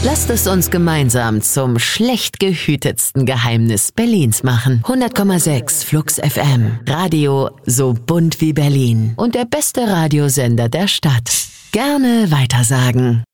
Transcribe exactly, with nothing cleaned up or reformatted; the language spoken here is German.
Lasst es uns gemeinsam zum schlecht gehütetsten Geheimnis Berlins machen. hundert Komma sechs Flux F M. Radio so bunt wie Berlin. Und der beste Radiosender der Stadt. Gerne weitersagen.